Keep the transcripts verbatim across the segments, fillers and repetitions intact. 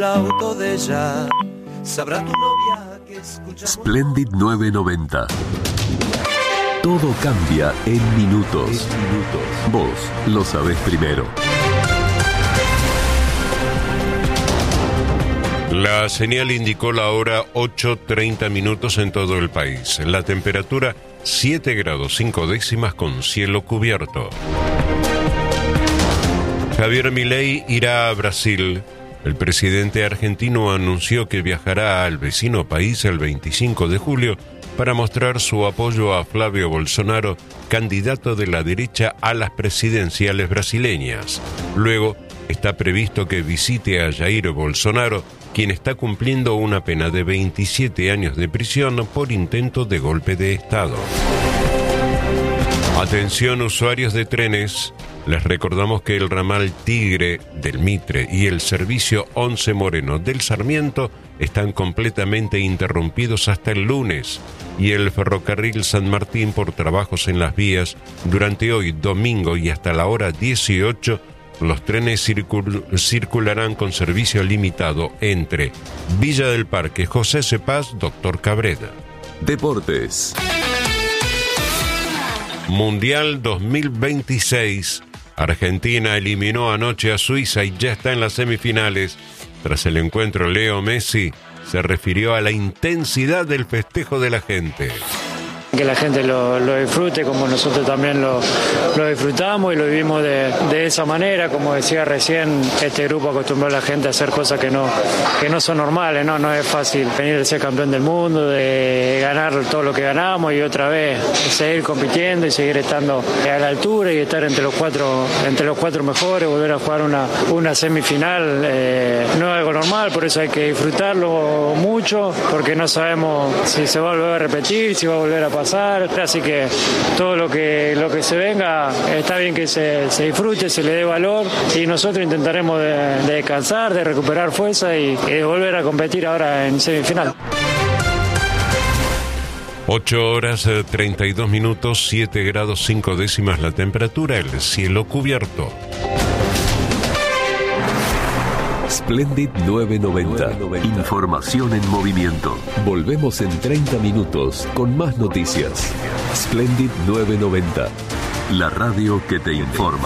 La auto de ella, sabrá tu novia que escucha. Splendid novecientos noventa. Todo cambia en minutos. En minutos. Vos lo sabés primero. La señal indicó la hora ocho treinta minutos en todo el país. La temperatura siete grados cinco décimas con cielo cubierto. Javier Milei irá a Brasil. El presidente argentino anunció que viajará al vecino país el veinticinco de julio para mostrar su apoyo a Flavio Bolsonaro, candidato de la derecha a las presidenciales brasileñas. Luego, está previsto que visite a Jair Bolsonaro, quien está cumpliendo una pena de veintisiete años de prisión por intento de golpe de Estado. Atención, usuarios de trenes. Les recordamos que el ramal Tigre del Mitre y el servicio once Moreno del Sarmiento están completamente interrumpidos hasta el lunes, y el ferrocarril San Martín por trabajos en las vías durante hoy domingo y hasta la hora dieciocho. Los trenes circul- circularán con servicio limitado entre Villa del Parque, José Cepaz, Doctor Cabrera. Deportes. Mundial dos mil veintiséis. Argentina eliminó anoche a Suiza y ya está en las semifinales. Tras el encuentro, Leo Messi se refirió a la intensidad del festejo de la gente. Que la gente lo, lo disfrute como nosotros también lo, lo disfrutamos y lo vivimos de, de esa manera. Como decía recién, este grupo acostumbró a la gente a hacer cosas que no, que no son normales, ¿no? No es fácil venir a ser campeón del mundo, de ganar todo lo que ganamos y otra vez seguir compitiendo y seguir estando a la altura y estar entre los cuatro, entre los cuatro mejores, volver a jugar una, una semifinal. Eh, no es algo normal, por eso hay que disfrutarlo mucho, porque no sabemos si se va a volver a repetir, si va a volver a pasar. Así que todo lo que lo que se venga está bien que se, se disfrute, se le dé valor, y nosotros intentaremos de, de descansar, de recuperar fuerza y, y de volver a competir ahora en semifinal. ocho horas treinta y dos minutos, siete grados cinco décimas la temperatura, el cielo cubierto. Splendid novecientos noventa. Información en movimiento. Volvemos en treinta minutos con más noticias. Splendid novecientos noventa. La radio que te informa.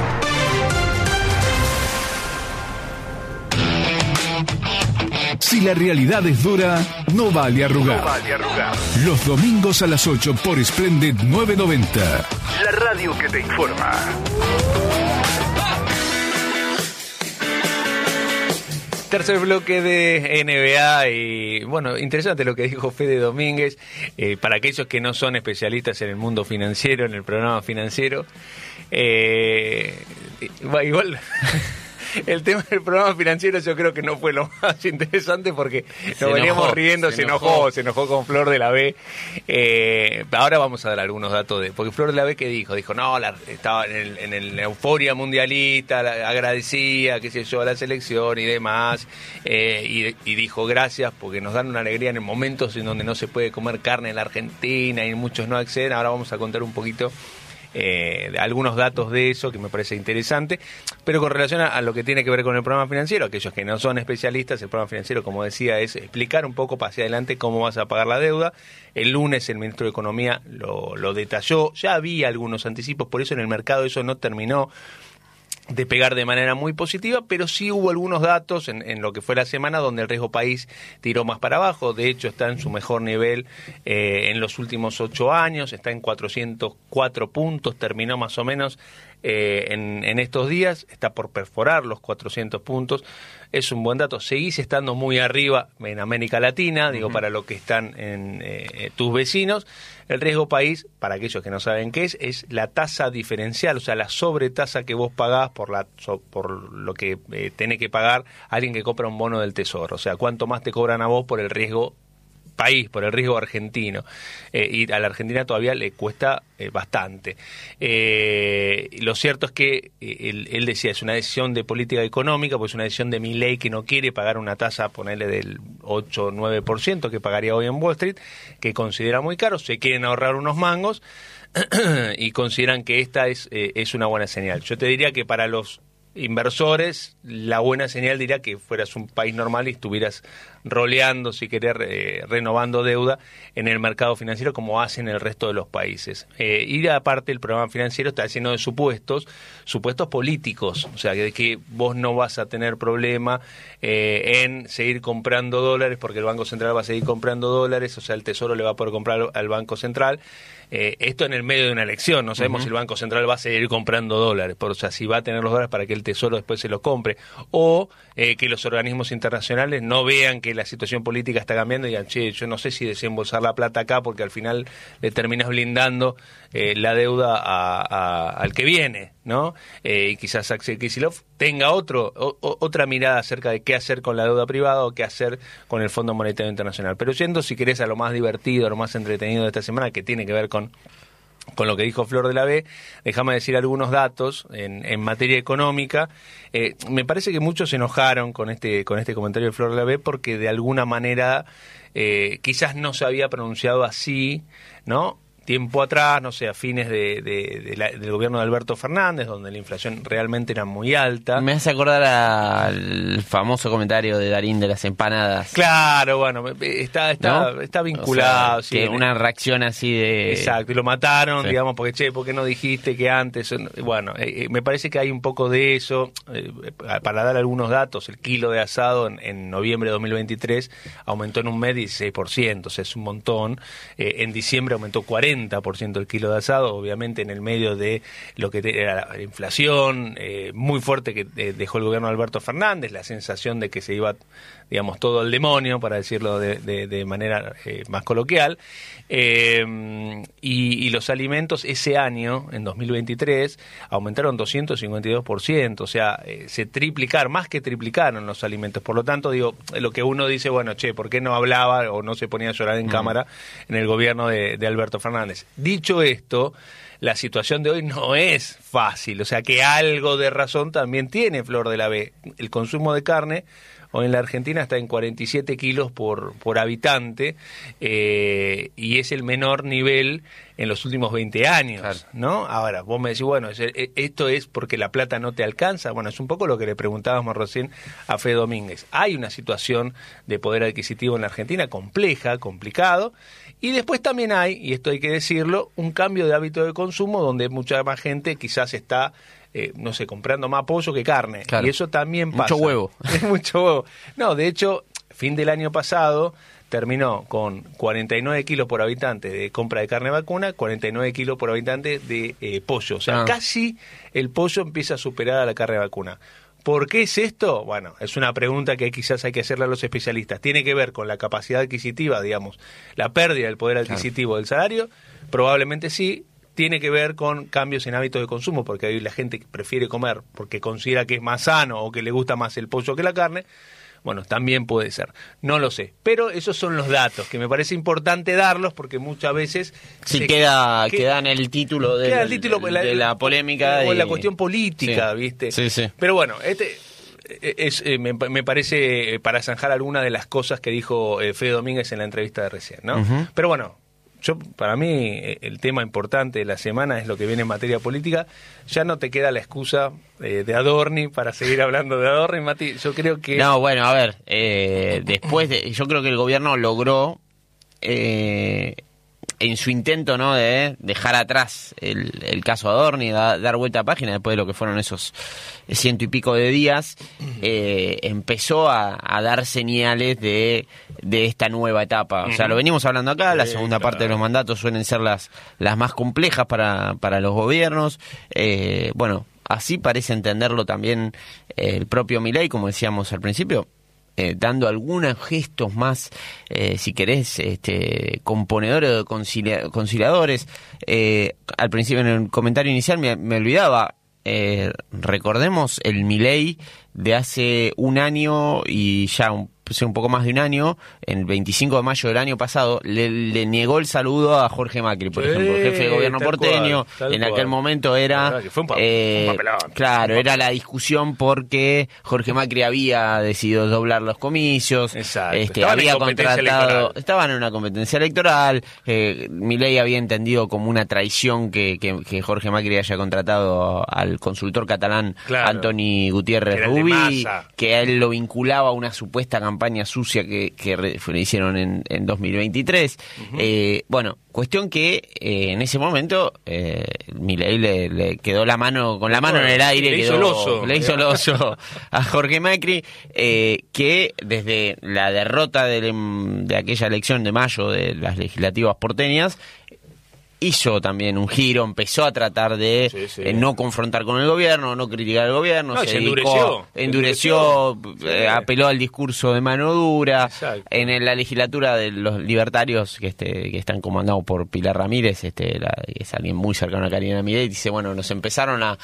Si la realidad es dura, no vale arrugar. No vale arrugar. Los domingos a las ocho por Splendid novecientos noventa. La radio que te informa. Tercer bloque de N B A y, bueno, interesante lo que dijo Fede Domínguez, eh, para aquellos que no son especialistas en el mundo financiero, en el programa financiero. Eh, igual... El tema del programa financiero yo creo que no fue lo más interesante porque se nos veníamos enojó, riendo, se, se enojó, enojó, se enojó con Flor de la B. Eh, ahora vamos a dar algunos datos de... Porque Flor de la B, ¿qué dijo? Dijo, no, la, estaba en, el, en el, la euforia mundialista, la, agradecía, qué sé yo, a la selección y demás, eh, y, y dijo, gracias porque nos dan una alegría en momentos en donde no se puede comer carne en la Argentina y muchos no acceden. Ahora vamos a contar un poquito... Eh, algunos datos de eso que me parece interesante, pero con relación a, a lo que tiene que ver con el programa financiero, aquellos que no son especialistas, el programa financiero, como decía, es explicar un poco para hacia adelante cómo vas a pagar la deuda. El lunes el ministro de Economía lo, lo detalló, ya había algunos anticipos, por eso en el mercado eso no terminó de pegar de manera muy positiva, pero sí hubo algunos datos en, en lo que fue la semana donde el riesgo país tiró más para abajo. De hecho está en su mejor nivel eh, en los últimos ocho años, está en cuatrocientos cuatro puntos, terminó más o menos eh, en, en estos días, está por perforar los cuatrocientos puntos. Es un buen dato. Seguís estando muy arriba en América Latina, digo, uh-huh. para lo que están en eh, tus vecinos. El riesgo país, para aquellos que no saben qué es, es la tasa diferencial, o sea, la sobretasa que vos pagás por la so, por lo que eh, tenés que pagar alguien que compra un bono del Tesoro. O sea, cuánto más te cobran a vos por el riesgo país, por el riesgo argentino. Eh, y a la Argentina todavía le cuesta eh, bastante. Eh, lo cierto es que eh, él, él decía, es una decisión de política económica, pues es una decisión de Milei que no quiere pagar una tasa, ponerle del ocho o nueve por ciento que pagaría hoy en Wall Street, que considera muy caro, se quieren ahorrar unos mangos y consideran que esta es, eh, es una buena señal. Yo te diría que para los inversores, la buena señal diría que fueras un país normal y estuvieras roleando, si querés, eh, renovando deuda en el mercado financiero como hacen el resto de los países. Eh, y aparte el programa financiero está lleno de supuestos, supuestos políticos, o sea, de que vos no vas a tener problema eh, en seguir comprando dólares porque el Banco Central va a seguir comprando dólares, o sea, el Tesoro le va a poder comprar al Banco Central. Eh, esto en el medio de una elección, no sabemos uh-huh. si el Banco Central va a seguir comprando dólares, por, o sea, si va a tener los dólares para que el Tesoro después se los compre, o eh, que los organismos internacionales no vean que la situación política está cambiando y digan, che, yo no sé si desembolsar la plata acá porque al final le terminas blindando eh, la deuda a, a, al que viene, ¿no? Eh, y quizás Axel Kicillof tenga otro, o, otra mirada acerca de qué hacer con la deuda privada o qué hacer con el Fondo Monetario Internacional. Pero yendo, si querés, a lo más divertido, a lo más entretenido de esta semana, que tiene que ver con con lo que dijo Flor de la B, déjame decir algunos datos en, en materia económica. Eh, me parece que muchos se enojaron con este con este comentario de Flor de la B porque de alguna manera eh, quizás no se había pronunciado así, ¿no? Tiempo atrás, no sé, a fines de, de, de la, del gobierno de Alberto Fernández, donde la inflación realmente era muy alta. Me hace acordar al famoso comentario de Darín de las empanadas. Claro, bueno, está está ¿no? está vinculado. O sea, sí, que una reacción así de... Exacto, y lo mataron, sí. digamos, porque, che, ¿por qué no dijiste que antes? Bueno, eh, me parece que hay un poco de eso. Eh, para dar algunos datos, el kilo de asado en, en noviembre de dos mil veintitrés aumentó en un mes dieciséis por ciento, o sea, es un montón. Eh, en diciembre aumentó cuarenta por ciento el kilo de asado, obviamente en el medio de lo que era la inflación eh, muy fuerte que eh, dejó el gobierno de Alberto Fernández, la sensación de que se iba, digamos, todo al demonio, para decirlo de, de, de manera eh, más coloquial, eh, y, y los alimentos ese año, en dos mil veintitrés, aumentaron doscientos cincuenta y dos por ciento, o sea, eh, se triplicaron, más que triplicaron los alimentos. Por lo tanto, digo, lo que uno dice, bueno, che, ¿por qué no hablaba o no se ponía a llorar en mm. cámara en el gobierno de, de Alberto Fernández? Dicho esto, la situación de hoy no es fácil, o sea que algo de razón también tiene Flor de la B. El consumo de carne hoy en la Argentina está en cuarenta y siete kilos por, por habitante eh, y es el menor nivel en los últimos veinte años, claro. ¿no? Ahora, vos me decís, bueno, esto es porque la plata no te alcanza. Bueno, es un poco lo que le preguntábamos recién a Fede Domínguez. Hay una situación de poder adquisitivo en la Argentina compleja, complicado, y después también hay, y esto hay que decirlo, un cambio de hábito de consumo donde mucha más gente quizás está, eh, no sé, comprando más pollo que carne. Claro. Y eso también pasa. Mucho huevo. Mucho huevo. No, de hecho, fin del año pasado terminó con cuarenta y nueve kilos por habitante de compra de carne vacuna, cuarenta y nueve kilos por habitante de eh, pollo. O sea, ah. casi el pollo empieza a superar a la carne vacuna. ¿Por qué es esto? Bueno, es una pregunta que quizás hay que hacerle a los especialistas. ¿Tiene que ver con la capacidad adquisitiva, digamos, la pérdida del poder adquisitivo claro. del salario? Probablemente sí. Tiene que ver con cambios en hábitos de consumo, porque hay la gente que prefiere comer porque considera que es más sano o que le gusta más el pollo que la carne. Bueno, también puede ser, no lo sé, pero esos son los datos que me parece importante darlos porque muchas veces sí queda que, queda en el título de, queda el título de, la, de la polémica o y... la cuestión política, sí, ¿viste? Sí, sí. Pero bueno, este es eh, me, me parece para zanjar alguna de las cosas que dijo eh, Fede Domínguez en la entrevista de recién, ¿no? Uh-huh. Pero bueno, yo para mí el tema importante de la semana es lo que viene en materia política. Ya no te queda la excusa eh, de Adorni para seguir hablando de Adorni, Mati. Yo creo que... No, bueno, a ver, eh, después de... Yo creo que el gobierno logró, eh, en su intento, ¿no?, de dejar atrás el, el caso Adorni, da, dar vuelta a página después de lo que fueron esos ciento y pico de días, eh, empezó a, a dar señales de, de esta nueva etapa. O sea, lo venimos hablando acá, la segunda parte de los mandatos suelen ser las, las más complejas para, para los gobiernos. Eh, bueno, así parece entenderlo también el propio Milei, como decíamos al principio. Eh, dando algunos gestos más, eh, si querés, este, componedores o concilia- conciliadores. Eh, al principio, en el comentario inicial, me, me olvidaba, eh, recordemos el Milei de hace un año y ya un pues, un poco más de un año, el veinticinco de mayo del año pasado, le, le negó el saludo a Jorge Macri, por sí, ejemplo, el jefe de gobierno porteño. Cual, en cual. aquel momento era... Fue un, pa- eh, un papelón. Claro, era la discusión porque Jorge Macri había decidido doblar los comicios, Exacto. este, Estaban había en competencia contratado, electoral. estaban en una competencia electoral, eh, Milei había entendido como una traición que, que, que Jorge Macri haya contratado al consultor catalán Claro. Antoni Gutiérrez Era el de Rubí, Massa. que a él lo vinculaba a una supuesta campaña sucia que, que re- le hicieron en, en dos mil veintitrés. Uh-huh. eh, bueno, cuestión que eh, en ese momento eh, Milei le, le quedó la mano con la mano en el aire, le quedó, hizo el oso. le hizo el oso a Jorge Macri, eh, que desde la derrota de, de aquella elección de mayo de las legislativas porteñas hizo también un giro, empezó a tratar de sí, sí. Eh, no confrontar con el gobierno, no criticar al gobierno, no, se, se dedicó, endureció, endureció, eh, apeló al discurso de mano dura. Exacto. En la legislatura de los libertarios que este que están comandados por Pilar Ramírez, este la, es alguien muy cercano a Karina Milei, dice, bueno, nos empezaron a,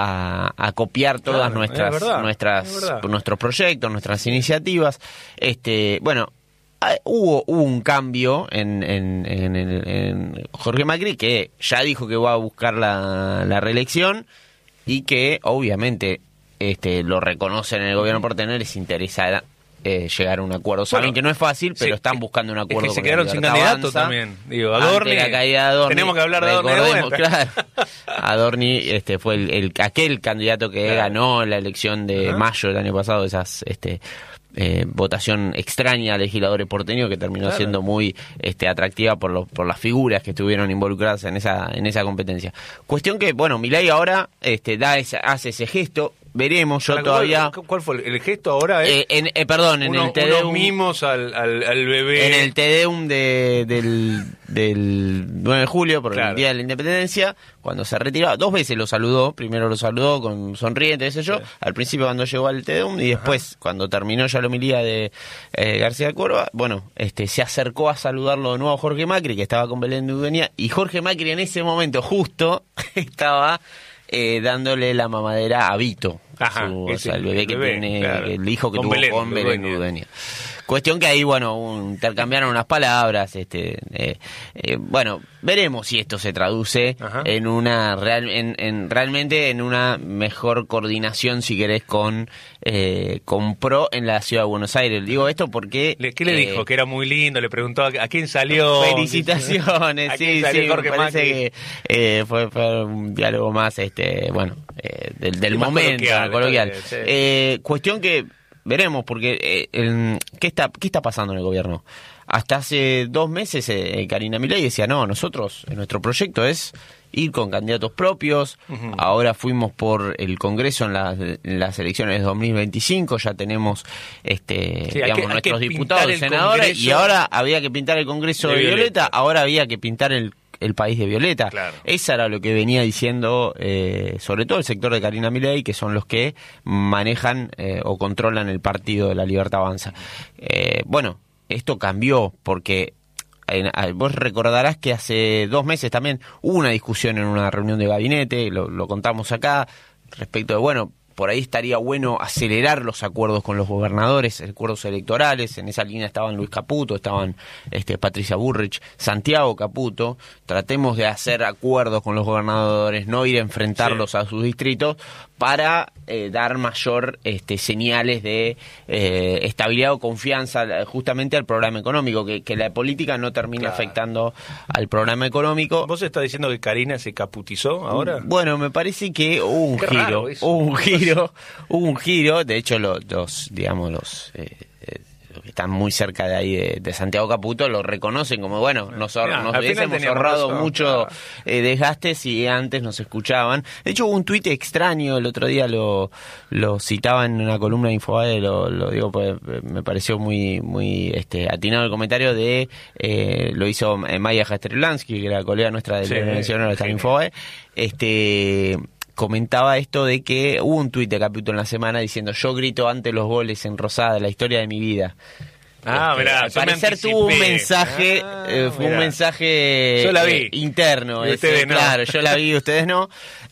a, a copiar todas claro, nuestras verdad, nuestras nuestros proyectos, nuestras iniciativas. Este, bueno, Hubo, hubo un cambio en, en, en, en Jorge Macri, que ya dijo que va a buscar la, la reelección y que obviamente este lo reconocen en el gobierno porteño, les interesa eh, llegar a un acuerdo. Saben bueno, que no es fácil, pero sí, están buscando un acuerdo. Es que se con quedaron la sin Libertad candidato Avanza. también. Digo, Adorni, Ante la caída de Adorni, tenemos que hablar de Adorni de vuelta. Claro, Adorni este, fue el, el, aquel candidato que claro. ganó la elección de uh-huh. mayo del año pasado, esas... este Eh, votación extraña a legisladores porteños que terminó claro. siendo muy este, atractiva por, lo, por las figuras que estuvieron involucradas en esa en esa competencia. Cuestión que, bueno, Milei ahora este, da ese, hace ese gesto. Veremos, yo ¿Cuál, todavía... ¿Cuál fue el gesto ahora? Eh, eh, en, eh, perdón, en uno, el Tedeum... Unos mimos al, al, al bebé. En el Tedeum de, del, del nueve de julio, por claro. el Día de la Independencia, cuando se retiraba, dos veces lo saludó. Primero lo saludó con sonriente, qué sé yo, sí. al principio cuando llegó al Tedeum, y después, Ajá. cuando terminó ya la homilía de eh, García de Córdoba, bueno, este se acercó a saludarlo de nuevo a Jorge Macri, que estaba con Belén de Udenia, y Jorge Macri en ese momento justo estaba... Eh, dándole la mamadera a Vito, Ajá, su, o sea, el bebé, el bebé que tiene, claro. el hijo que con tuvo Belén, con Belén Udenia. Cuestión que ahí, bueno, un, intercambiaron unas palabras, este, eh, eh, bueno, veremos si esto se traduce Ajá. en una real, en, en realmente en una mejor coordinación, si querés, con eh, con Pro en la ciudad de Buenos Aires. Digo esto porque ¿qué le eh, dijo? Que era muy lindo, le preguntó a, a quién salió. Felicitaciones, sí, sí, Jorge me parece Macri? que eh, fue, fue un diálogo más, este, bueno, eh, del, del momento coloquial. coloquial. Sí. Eh, cuestión que veremos, porque eh, el, ¿qué está qué está pasando en el gobierno? Hasta hace dos meses eh, Karina Milei decía, no, nosotros, nuestro proyecto es ir con candidatos propios. Uh-huh. Ahora fuimos por el Congreso en, la, en las elecciones de dos mil veinticinco, ya tenemos este sí, digamos, que, nuestros diputados y senadores, Congreso y ahora había que pintar el Congreso de, de Violeta. Violeta, ahora había que pintar el el país de Violeta. Claro. Esa era lo que venía diciendo eh, sobre todo el sector de Karina Milei, que son los que manejan eh, o controlan el partido de la Libertad Avanza. Eh, bueno, esto cambió porque eh, vos recordarás que hace dos meses también hubo una discusión en una reunión de gabinete, lo, lo contamos acá, respecto de, bueno, por ahí estaría bueno acelerar los acuerdos con los gobernadores, acuerdos electorales. En esa línea estaban Luis Caputo, estaban este, Patricia Bullrich, Santiago Caputo. Tratemos de hacer acuerdos con los gobernadores, no ir a enfrentarlos sí. a sus distritos, para eh, dar mayor este, señales de eh, estabilidad o confianza justamente al programa económico, que, que la política no termine claro. afectando al programa económico. ¿Vos estás diciendo que Karina se caputizó ahora? Bueno, me parece que hubo un Qué giro, hubo un giro, hubo un giro, de hecho los, los digamos, los... Eh, que están muy cerca de ahí de, de Santiago Caputo lo reconocen como, bueno, nos, Mirá, nos hubiésemos ahorrado razón, mucho claro. eh, desgaste si antes nos escuchaban. De hecho hubo un tuit extraño, el otro día lo, lo citaba en una columna de Infobae, lo, lo digo pues me pareció muy muy este atinado el comentario de, eh, lo hizo Maya Jastrelansky, que era colega nuestra de sí, la mencionó de Infobae, este... comentaba esto de que hubo un tuit de Caputo en la semana diciendo, yo grito ante los goles en Rosada, la historia de mi vida. Ah, este, mirá, al parecer tuvo un mensaje, ah, eh, fue mirá. un mensaje yo la vi. Eh, interno, y ese, no. claro, yo la vi, ustedes no.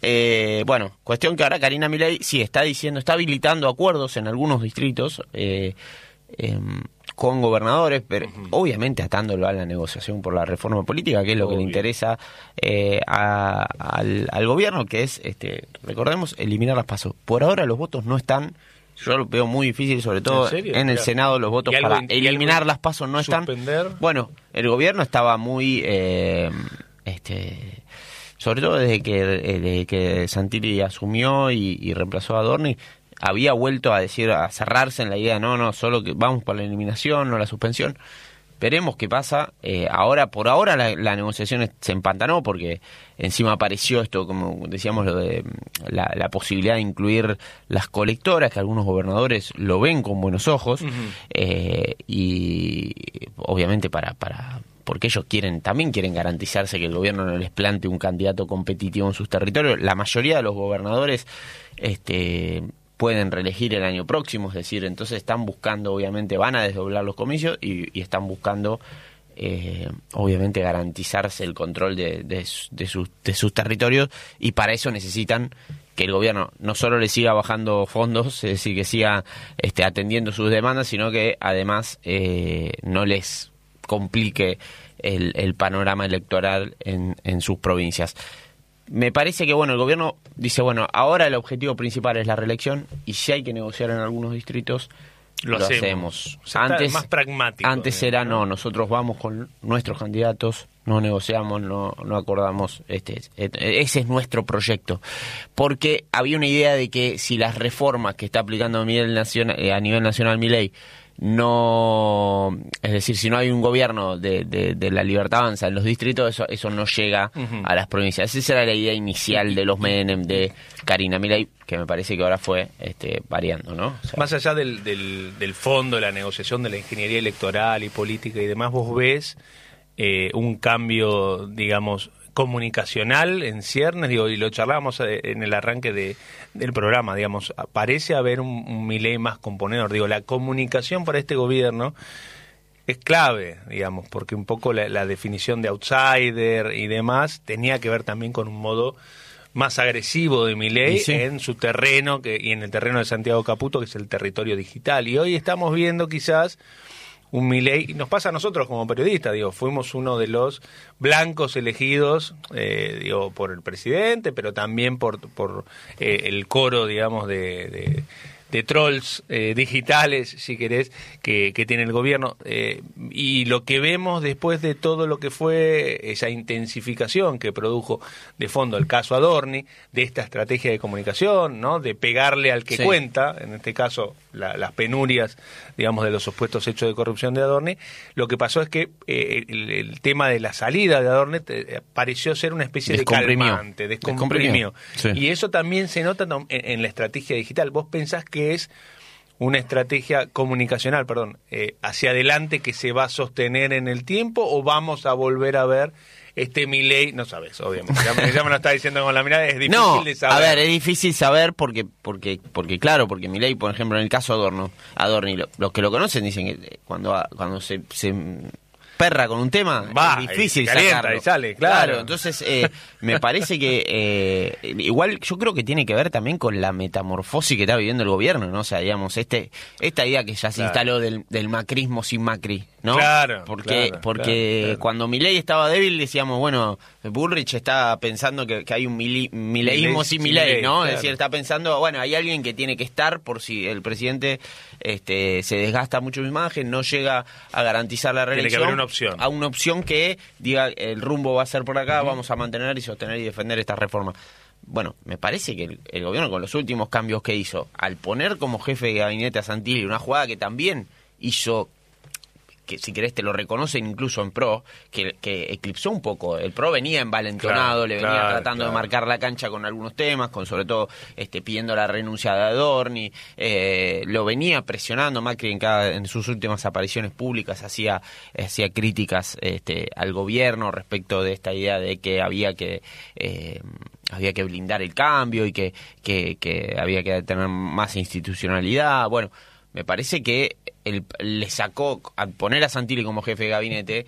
Eh, bueno, cuestión que ahora Karina Milei sí está diciendo, está habilitando acuerdos en algunos distritos, eh, eh, con gobernadores, pero uh-huh. obviamente atándolo a la negociación por la reforma política, que es lo Obvio. que le interesa eh, a, al, al gobierno, que es, este, recordemos, eliminar las PASO. Por ahora los votos no están, yo lo veo muy difícil, sobre todo en, en el claro. Senado los votos para eliminar las PASO no suspender. están. Bueno, el gobierno estaba muy, eh, este, sobre todo desde que, desde que Santilli asumió y, y reemplazó a Adorni, había vuelto a decir, a cerrarse en la idea, no, no, solo que vamos por la eliminación, no la suspensión. Veremos qué pasa. Eh, ahora, por ahora, la, la negociación se empantanó porque encima apareció esto, como decíamos, lo de la, la posibilidad de incluir las colectoras, que algunos gobernadores lo ven con buenos ojos, uh-huh. eh, y obviamente para, para porque ellos quieren, también quieren garantizarse que el gobierno no les plante un candidato competitivo en sus territorios. La mayoría de los gobernadores, este pueden reelegir el año próximo, es decir, entonces están buscando, obviamente, van a desdoblar los comicios y, y están buscando, eh, obviamente, garantizarse el control de, de, de, sus, de sus territorios, y para eso necesitan que el gobierno no solo le siga bajando fondos, es decir, que siga este, atendiendo sus demandas, sino que además eh, no les complique el, el panorama electoral en, en sus provincias. Me parece que, bueno, el gobierno dice, bueno, ahora el objetivo principal es la reelección y si hay que negociar en algunos distritos, lo, lo hacemos. hacemos. O sea, antes, más pragmático. Antes era, no, nosotros vamos con nuestros candidatos, no negociamos, no, no acordamos, este, ese es nuestro proyecto. Porque había una idea de que si las reformas que está aplicando a nivel nacional, a nivel nacional Milei, no, es decir, si no hay un gobierno de, de, de la Libertad Avanza en los distritos, eso, eso no llega uh-huh. a las provincias. Esa era la idea inicial de los Menem, de Karina Milei, que me parece que ahora fue este, variando, ¿no? O sea, más allá del, del, del fondo, de la negociación de la ingeniería electoral y política y demás, vos ves eh, un cambio, digamos, comunicacional en ciernes, digo, y lo charlábamos en el arranque de, del programa, digamos, parece haber un, un Milei más componedor, digo, la comunicación para este gobierno es clave, digamos, porque un poco la, la definición de outsider y demás tenía que ver también con un modo más agresivo de Milei sí. en su terreno que, y en el terreno de Santiago Caputo, que es el territorio digital, y hoy estamos viendo quizás un Milei, nos pasa a nosotros como periodistas, digo, fuimos uno de los blancos elegidos, eh, digo, por el presidente, pero también por por eh, el coro, digamos, de, de, de trolls eh, digitales, si querés, que, que tiene el gobierno, eh, y lo que vemos después de todo lo que fue esa intensificación que produjo de fondo el caso Adorni, de esta estrategia de comunicación, ¿no? De pegarle al que sí. cuenta, en este caso la, las penurias, digamos, de los supuestos hechos de corrupción de Adorni. Lo que pasó es que eh, el, el tema de la salida de Adorni eh, pareció ser una especie de calmante, descomprimió. Sí. Y eso también se nota en, en la estrategia digital. Vos pensás que es una estrategia comunicacional, perdón, eh, hacia adelante que se va a sostener en el tiempo, o vamos a volver a ver este Milei, no sabes, obviamente, ya me, ya me lo está diciendo con la mirada, es difícil no, de saber. A ver, es difícil saber porque, porque, porque claro, porque Milei, por ejemplo, en el caso Adorno, Adorni, lo, los que lo conocen dicen que cuando, cuando se, se perra con un tema, va, es difícil calienta, sacarlo. Y sale, claro. claro entonces eh, me parece que eh, igual yo creo que tiene que ver también con la metamorfosis que está viviendo el gobierno, ¿no? O sea, digamos, este esta idea que ya se claro. instaló del, del macrismo sin Macri, ¿no? Claro, porque claro, porque claro, claro. cuando Milei estaba débil decíamos, bueno, Bullrich está pensando que, que hay un mili, mileísmo sin Milei, ¿no? Claro. Es decir, está pensando, bueno, hay alguien que tiene que estar por si el presidente este se desgasta mucho su imagen, no llega a garantizar la reelección. Tiene que haber una opción. A una opción que diga, el rumbo va a ser por acá, uh-huh. vamos a mantener y sostener y defender esta reforma. Bueno, me parece que el, el gobierno, con los últimos cambios que hizo, al poner como jefe de gabinete a Santilli, una jugada que también hizo, que si querés te lo reconocen incluso en Pro, que, que eclipsó un poco. El Pro venía envalentonado, claro, le venía claro, tratando claro. de marcar la cancha con algunos temas, con sobre todo este pidiendo la renuncia de Adorni, eh, lo venía presionando. Macri en, cada, en sus últimas apariciones públicas hacía, hacía críticas este, al gobierno respecto de esta idea de que había que... Eh, había que blindar el cambio y que, que, que había que tener más institucionalidad. Bueno, me parece que el, le sacó, al poner a Santilli como jefe de gabinete,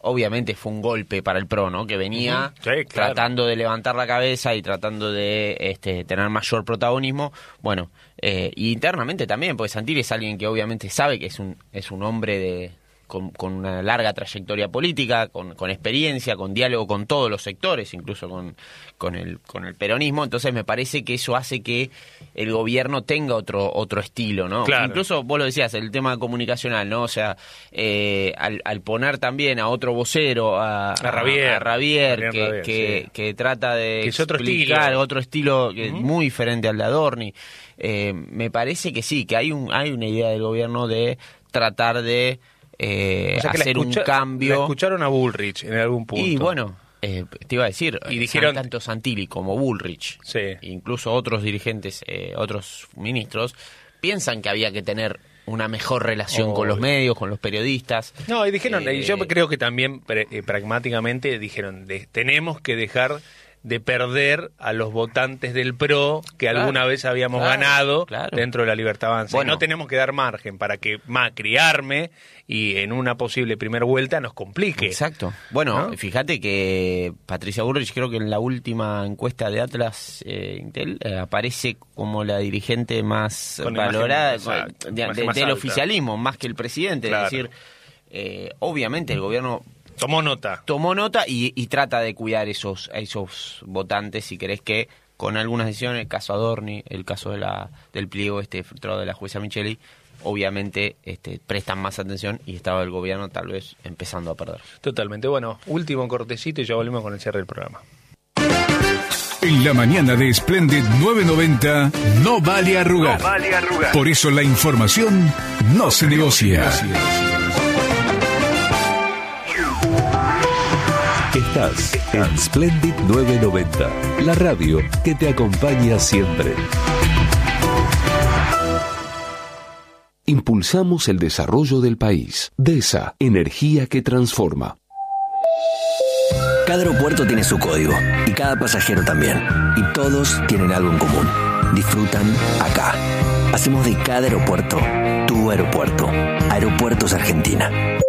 obviamente fue un golpe para el P R O, ¿no? Que venía uh-huh. sí, claro. tratando de levantar la cabeza y tratando de este, tener mayor protagonismo. Bueno, eh, y internamente también, porque Santilli es alguien que obviamente sabe que es un, es un hombre de... Con, con una larga trayectoria política, con, con experiencia, con diálogo con todos los sectores, incluso con, con, el, con el peronismo. Entonces me parece que eso hace que el gobierno tenga otro otro estilo, ¿no? Claro. Incluso vos lo decías, el tema comunicacional, ¿no? O sea, eh, al, al poner también a otro vocero, a, a Rabier, a, a Rabier, Rabier, que, Rabier, que, sí. que trata de que es otro explicar estilo, otro estilo que uh-huh. es muy diferente al de Adorni, eh, me parece que sí, que hay un hay una idea del gobierno de tratar de Eh, o sea que hacer escucha, un cambio. La escucharon a Bullrich en algún punto. Y bueno, eh, te iba a decir, y dijeron tanto Santilli como Bullrich, sí. incluso otros dirigentes, eh, otros ministros, piensan que había que tener una mejor relación oh. con los medios, con los periodistas. No, y dijeron, eh, y yo creo que también eh, pragmáticamente dijeron, de, tenemos que dejar de perder a los votantes del P R O que claro, alguna vez habíamos claro, ganado claro. dentro de la Libertad Avanza. Bueno, y no tenemos que dar margen para que Macri arme y en una posible primera vuelta nos complique. Exacto. Bueno, ¿no? Fíjate que Patricia Bullrich, creo que en la última encuesta de Atlas eh, Intel, eh, aparece como la dirigente más con valorada imagen, de, de, de, del oficialismo, más que el presidente. Claro. Es decir, eh, obviamente el gobierno... Tomó nota. Tomó nota y, y trata de cuidar esos esos votantes, si querés, que con algunas decisiones, el caso Adorni, el caso de la del pliego este frustrado de la jueza Micheli, obviamente este, prestan más atención y estaba el gobierno tal vez empezando a perder. Totalmente. Bueno, último cortecito y ya volvemos con el cierre del programa. En la mañana de Splendid nueve noventa no vale arrugar. No vale arrugar. Por eso la información no se negocia. Estás en Splendid nueve noventa, la radio que te acompaña siempre. Impulsamos el desarrollo del país. DESA, energía que transforma. Cada aeropuerto tiene su código y cada pasajero también. Y todos tienen algo en común. Disfrutan acá. Hacemos de cada aeropuerto tu aeropuerto. Aeropuertos Argentina.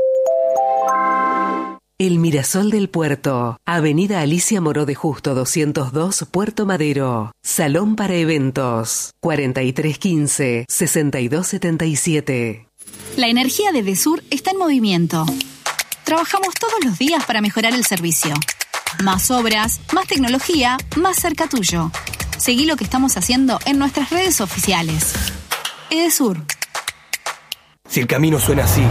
El Mirasol del Puerto, Avenida Alicia Moró de Justo doscientos dos, Puerto Madero. Salón para eventos, cuarenta y tres quince, sesenta y dos setenta y siete. La energía de Edesur está en movimiento. Trabajamos todos los días para mejorar el servicio. Más obras, más tecnología, más cerca tuyo. Seguí lo que estamos haciendo en nuestras redes oficiales. Edesur. Si el camino suena así,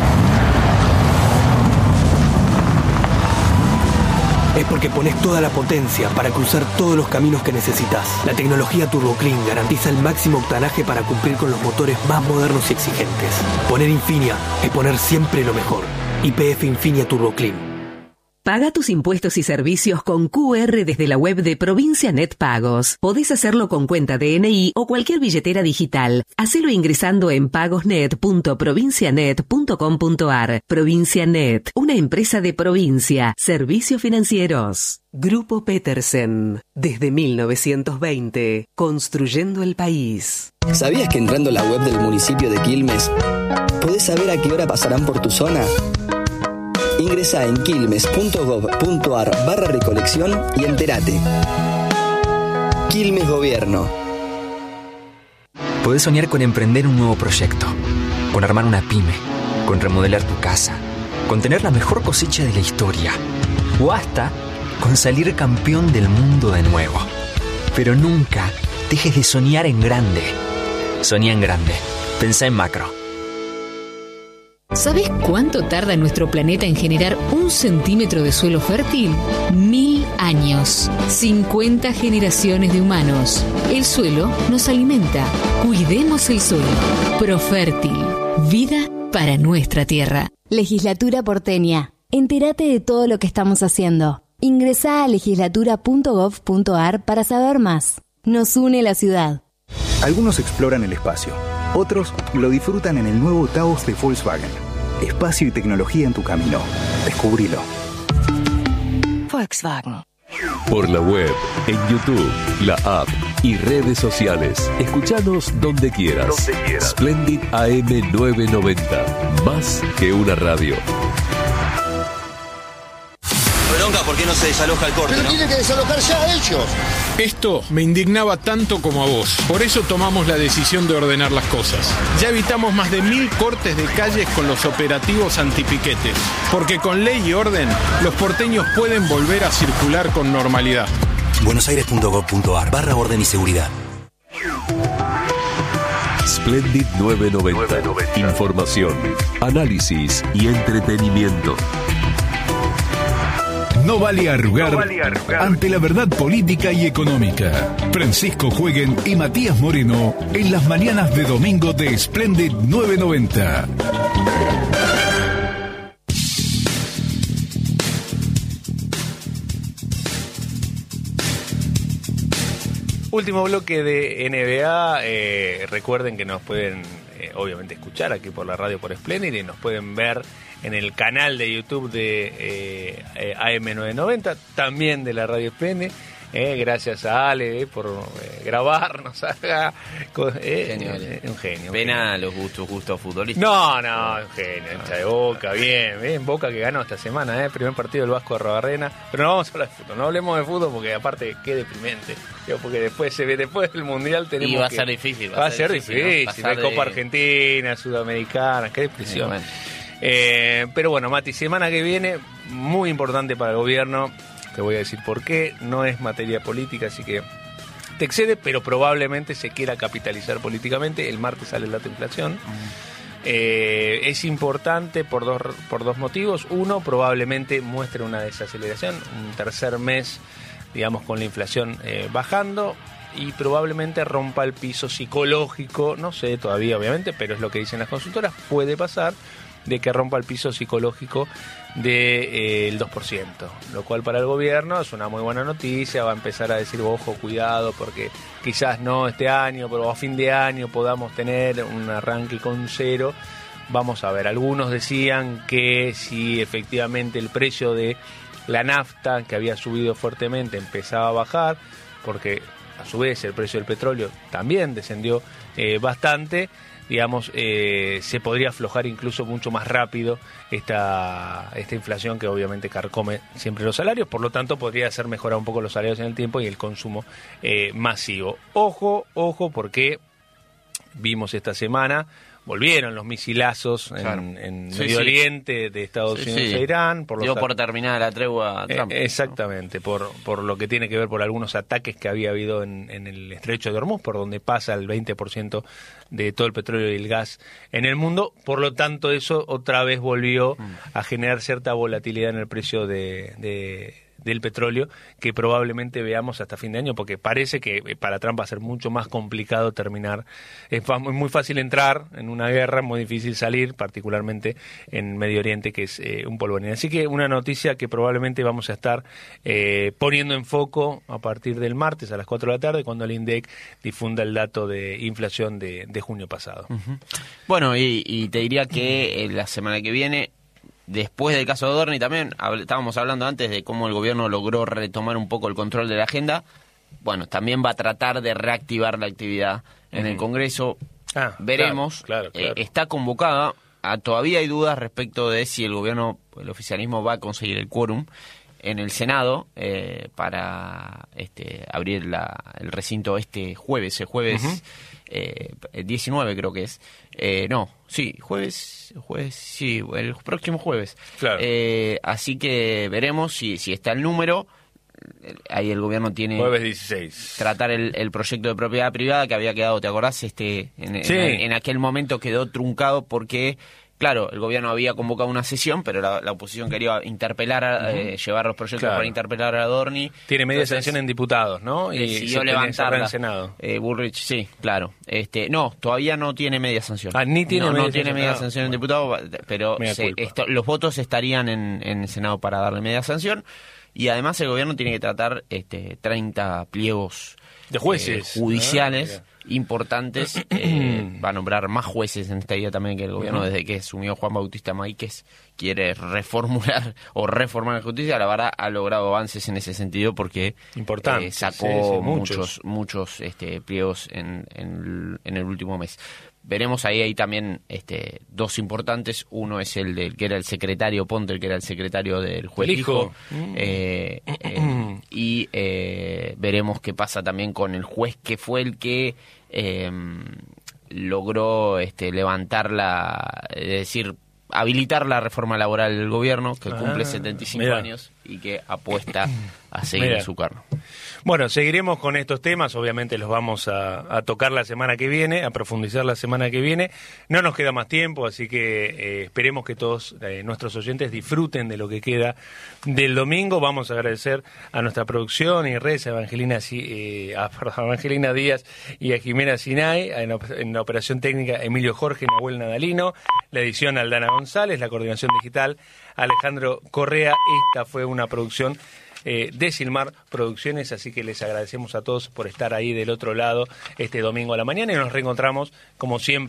es porque pones toda la potencia para cruzar todos los caminos que necesitas. La tecnología TurboClean garantiza el máximo octanaje para cumplir con los motores más modernos y exigentes. Poner Infinia es poner siempre lo mejor. Y P F Infinia TurboClean. Paga tus impuestos y servicios con Q R desde la web de Provincia Net Pagos. Podés hacerlo con cuenta D N I o cualquier billetera digital. Hacelo ingresando en pagosnet punto provincianet punto com punto ar. Provincia Net, una empresa de provincia. Servicios financieros. Grupo Petersen. Desde mil novecientos veinte, construyendo el país. ¿Sabías que entrando a la web del municipio de Quilmes podés saber a qué hora pasarán por tu zona? Ingresa en quilmes punto gob punto ar barra recolección y entérate. Quilmes Gobierno. Podés soñar con emprender un nuevo proyecto, con armar una pyme, con remodelar tu casa, con tener la mejor cosecha de la historia, o hasta con salir campeón del mundo de nuevo. Pero nunca dejes de soñar en grande. Soñá en grande. Pensá en macro. ¿Sabes cuánto tarda nuestro planeta en generar un centímetro de suelo fértil? Mil años. cincuenta generaciones de humanos. El suelo nos alimenta. Cuidemos el suelo. Profértil. Vida para nuestra tierra. Legislatura porteña. Entérate de todo lo que estamos haciendo. Ingresá a legislatura punto gob punto ar para saber más. Nos une la ciudad. Algunos exploran el espacio. Otros lo disfrutan en el nuevo Taos de Volkswagen. Espacio y tecnología en tu camino. Descubrilo. Volkswagen. Por la web, en YouTube, la app y redes sociales. Escuchanos donde quieras. Donde quieras. Splendid A M nueve noventa. Más que una radio. bronca por qué no se desaloja el corte, Pero ¿no? tienen que desalojar ya ellos. Esto me indignaba tanto como a vos. Por eso tomamos la decisión de ordenar las cosas. Ya evitamos más de mil cortes de calles con los operativos antipiquetes. Porque con ley y orden, los porteños pueden volver a circular con normalidad. buenosaires.gov.ar barra orden y seguridad. Splendid novecientos noventa. Información, análisis y entretenimiento. No vale arrugar, No vale arrugar. ante la verdad política y económica. Francisco Jueguen y Matías Moreno en las mañanas de domingo de Splendid novecientos noventa. Último bloque de N B A. Eh, recuerden que nos pueden, eh, obviamente, escuchar aquí por la radio por Splendid y nos pueden ver en el canal de YouTube de eh, eh, A M novecientos noventa, también de la radio Splendid. Eh, gracias a Ale eh, por eh, grabarnos. Eh, Genio, Ale. eh, un genio. un Pena genio. los gustos, gustos futbolistas. No, no, un genio, hincha de Boca, bien, bien, Boca que ganó esta semana, eh, primer partido del Vasco de Arrobarrena, pero no vamos a hablar de fútbol, no hablemos de fútbol porque aparte qué deprimente, digo, porque después se ve, después del Mundial tenemos Y va a que- ser difícil, va, a ser difícil, ¿no? difícil, Pasar de Copa de- Argentina, Sudamericana, qué depresión. Bueno. Eh, pero bueno, Mati, semana que viene, muy importante para el gobierno, te voy a decir por qué, no es materia política, así que te excede, pero probablemente se quiera capitalizar políticamente. El martes sale el dato de inflación. Eh, es importante por dos, por dos motivos. Uno, probablemente muestre una desaceleración, un tercer mes, digamos, con la inflación eh, bajando, y probablemente rompa el piso psicológico, no sé todavía obviamente, pero es lo que dicen las consultoras, puede pasar de que rompa el piso psicológico del de, eh, dos por ciento, lo cual para el gobierno es una muy buena noticia. Va a empezar a decir, ojo, cuidado, porque quizás no este año, pero a fin de año podamos tener un arranque con cero. Vamos a ver, algunos decían que si efectivamente el precio de la nafta, que había subido fuertemente, empezaba a bajar, porque a su vez el precio del petróleo también descendió eh, bastante, digamos, eh, se podría aflojar incluso mucho más rápido esta, esta inflación que obviamente carcome siempre los salarios, por lo tanto podría hacer mejorar un poco los salarios en el tiempo y el consumo eh, masivo. Ojo, ojo, porque vimos esta semana, volvieron los misilazos en, Claro. en Sí, Medio sí. Oriente de Estados Sí, Unidos sí. e Irán. Por los Dio at- por terminada la tregua a eh, Trump. exactamente, por, por lo que tiene que ver por algunos ataques que había habido en, en el estrecho de Hormuz, por donde pasa el veinte por ciento de todo el petróleo y el gas en el mundo. Por lo tanto, eso otra vez volvió a generar cierta volatilidad en el precio de, de- del petróleo, que probablemente veamos hasta fin de año, porque parece que para Trump va a ser mucho más complicado terminar. Es fa- muy fácil entrar en una guerra, muy difícil salir, particularmente en Medio Oriente, que es eh, un polvorín. Así que una noticia que probablemente vamos a estar eh, poniendo en foco a partir del martes a las cuatro de la tarde, cuando el INDEC difunda el dato de inflación de, de junio pasado. Ujú. Bueno, y, y te diría que eh, la semana que viene, después del caso de Adorni también, hab- estábamos hablando antes de cómo el gobierno logró retomar un poco el control de la agenda. Bueno, también va a tratar de reactivar la actividad en el Ujú. Congreso. Ah, Veremos. claro, claro, claro. Eh, está convocada. Ah, todavía hay dudas respecto de si el gobierno, el oficialismo va a conseguir el quórum en el Senado eh, para este, abrir la, el recinto este jueves, el jueves Ujú. eh, diecinueve creo que es. Eh, no, sí, jueves, jueves, sí, el próximo jueves. Claro. Eh, así que veremos si, si está el número. Ahí el gobierno tiene Jueves dieciséis. tratar el, el proyecto de propiedad privada que había quedado, ¿te acordás? Este, en, Sí. en, en aquel momento quedó truncado porque, claro, el gobierno había convocado una sesión, pero la, la oposición quería interpelar, a- Ujú. eh, llevar los proyectos Claro. para interpelar a Adorni. Tiene media Entonces, sanción en diputados, ¿no? decidió se tenía que cerrar levantarla. en Senado. Eh, Bullrich, sí, claro. Este, no, todavía no tiene media sanción. Ah, ni tiene no, media no tiene sanción. media Ah, sanción en diputado, pero Mea se- culpa. esto- los votos estarían en, en el Senado para darle media sanción. Y además el gobierno tiene que tratar este, treinta pliegos De jueces, eh, judiciales ¿no? importantes. eh, va a nombrar más jueces en esta idea también que el gobierno, Ujú. desde que asumió Juan Bautista Máquez, quiere reformular o reformar la justicia. La verdad ha logrado avances en ese sentido porque Importante, eh, sacó sí, sí, muchos. muchos muchos este, pliegos en, en, el- en el último mes. veremos ahí, hay también este, dos importantes. Uno es el del que era el secretario Ponte, el que era el secretario del juez El hijo. Hijo. Eh, eh, y eh, veremos qué pasa también con el juez que fue el que eh, logró este, levantar la, es decir, habilitar la reforma laboral del gobierno, que cumple Ah, setenta y cinco mirá. años y que apuesta a seguir Mirá. en su cargo. Bueno, seguiremos con estos temas, obviamente los vamos a, a tocar la semana que viene, a profundizar la semana que viene. No nos queda más tiempo, así que eh, esperemos que todos eh, nuestros oyentes disfruten de lo que queda del domingo. Vamos a agradecer a nuestra producción y redes, a Evangelina, eh, a, perdón, a Evangelina Díaz y a Jimena Sinay, en, op- en la operación técnica Emilio Jorge, Nahuel Nadalino, la edición Aldana González, la coordinación digital Alejandro Correa. Esta fue una producción Eh, de Silmar Producciones, así que les agradecemos a todos por estar ahí del otro lado este domingo a la mañana y nos reencontramos como siempre